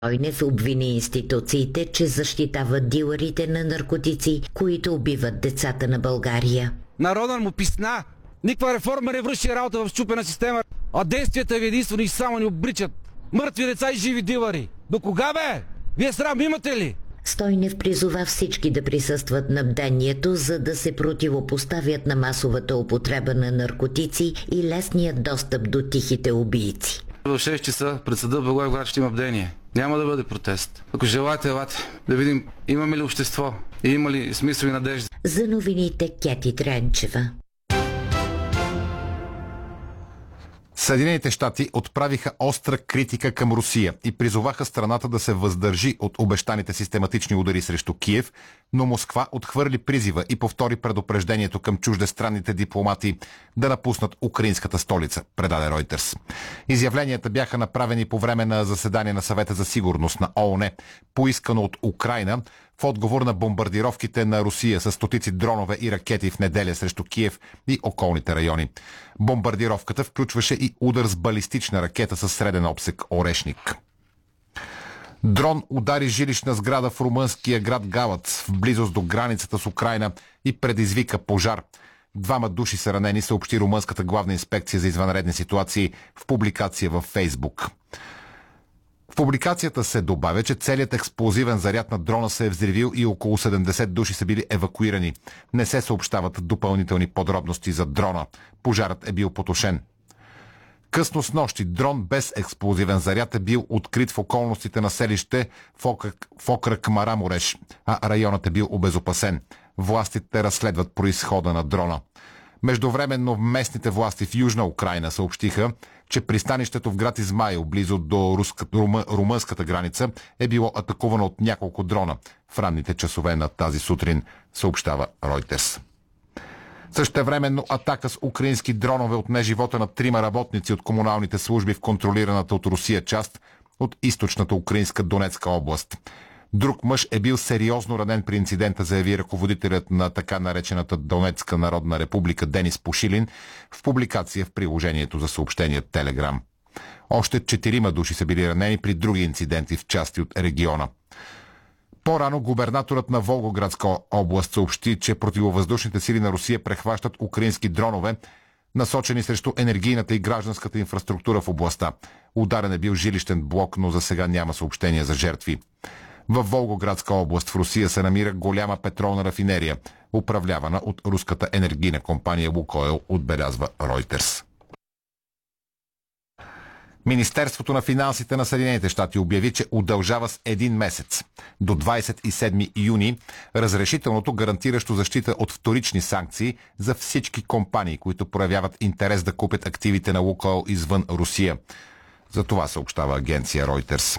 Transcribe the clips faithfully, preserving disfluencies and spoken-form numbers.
Стойнев обвини институциите, че защитават дилърите на наркотици, които убиват децата на България. Народът му писна. Никаква реформа не върши работа в счупена система, а действията ви единствено и само ни обричат. Мъртви деца и живи дилъри. До кога бе? Вие срам имате ли? Стойнев призова всички да присъстват на бдението, за да се противопоставят на масовата употреба на наркотици и лесният достъп до тихите убийци. В шест часа пред съда в Благоевград ще има бдение. Няма да бъде протест. Ако желаете, елате да видим имаме ли общество и има ли смисъл и надежда. За новините Кети Тренчева. Съединените щати отправиха остра критика към Русия и призоваха страната да се въздържи от обещаните систематични удари срещу Киев, но Москва отхвърли призива и повтори предупреждението към чуждестранните дипломати да напуснат украинската столица, предаде Ройтерс. Изявленията бяха направени по време на заседание на Съвета за сигурност на ООН, поискано от Украйна, в отговор на бомбардировките на Русия с стотици дронове и ракети в неделя срещу Киев и околните райони. Бомбардировката включваше и удар с балистична ракета със среден обсек Орешник. Дрон удари жилищна сграда в румънския град Галац, в близост до границата с Украйна, и предизвика пожар. Двама души са ранени, съобщи румънската главна инспекция за извънредни ситуации в публикация във Фейсбук. В публикацията се добавя, че целият експлозивен заряд на дрона се е взривил и около седемдесет души са били евакуирани. Не се съобщават допълнителни подробности за дрона. Пожарът е бил потушен. Късно с нощи дрон без експлозивен заряд е бил открит в околностите на селище в окръг, в окръг Марамореш, а районът е бил обезопасен. Властите разследват произхода на дрона. Междувременно местните власти в Южна Украйна съобщиха, че пристанището в град Измаил, близо до руска, рума, румънската граница, е било атакувано от няколко дрона в ранните часове на тази сутрин, съобщава Ройтерс. Същевременно атака с украински дронове отне живота на трима работници от комуналните служби в контролираната от Русия част от източната украинска Донецка област. Друг мъж е бил сериозно ранен при инцидента, заяви ръководителят на така наречената Донецка народна република Денис Пушилин в публикация в приложението за съобщения Телеграм. Още четирима души са били ранени при други инциденти в части от региона. По-рано губернаторът на Волгоградска област съобщи, че противовъздушните сили на Русия прехващат украински дронове, насочени срещу енергийната и гражданската инфраструктура в областта. Ударен е бил жилищен блок, но за сега няма съобщения за жертви. В Волгоградска област в Русия се намира голяма петролна рафинерия, управлявана от руската енергийна компания Лукойл, отбелязва Ройтерс. Министерството на финансите на Съединените щати обяви, че удължава с един месец до двадесет и седми юни разрешителното, гарантиращо защита от вторични санкции за всички компании, които проявяват интерес да купят активите на Лукойл извън Русия. За това съобщава агенция Ройтерс.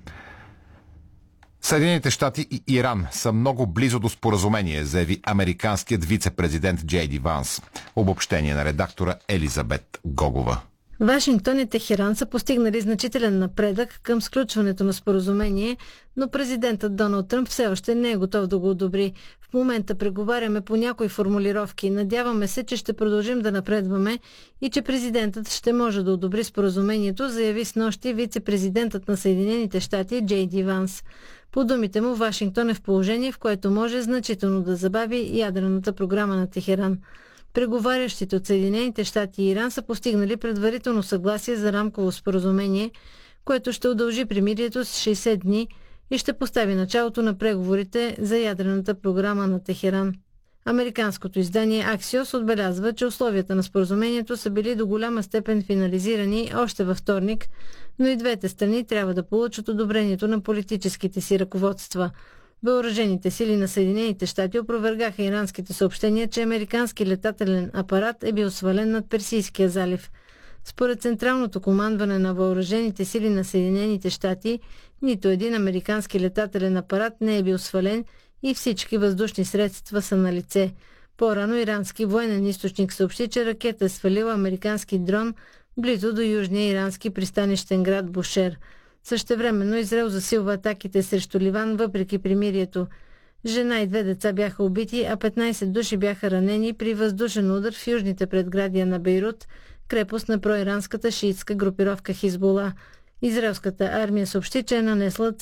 Съединените щати и Иран са много близо до споразумение, заяви американският вице-президент Джей Ди Ванс. Обобщение на редактора Елизабет Гогова. Вашингтон и Техеран са постигнали значителен напредък към сключването на споразумение, но президентът Доналд Тръмп все още не е готов да го одобри. В момента преговаряме по някои формулировки. Надяваме се, че ще продължим да напредваме и че президентът ще може да одобри споразумението, заяви снощи вице-президентът на Съединените щати Джей Ди Ванс. По думите му, Вашингтон е в положение, в което може значително да забави ядрената програма на Техеран. Преговарящите от Съединените щати и Иран са постигнали предварително съгласие за рамково споразумение, което ще удължи примирието с шейсет дни и ще постави началото на преговорите за ядрената програма на Техеран. Американското издание Axios отбелязва, че условията на споразумението са били до голяма степен финализирани още във вторник, но и двете страни трябва да получат одобрението на политическите си ръководства. Въоръжените сили на Съединените щати опровергаха иранските съобщения, че американски летателен апарат е бил свален над Персийския залив. Според Централното командване на въоръжените сили на Съединените щати, нито един американски летателен апарат не е бил свален и всички въздушни средства са на лице. По-рано ирански военен източник съобщи, че ракета е свалила американски дрон близо до южния ирански пристанищен град Бушер. Същевременно Израел засилва атаките срещу Ливан въпреки примирието. Жена и две деца бяха убити, а петнадесет души бяха ранени при въздушен удар в южните предградия на Бейрут, крепост на проиранската шиитска групировка Хизбула. Израелската армия съобщи, че е нанесла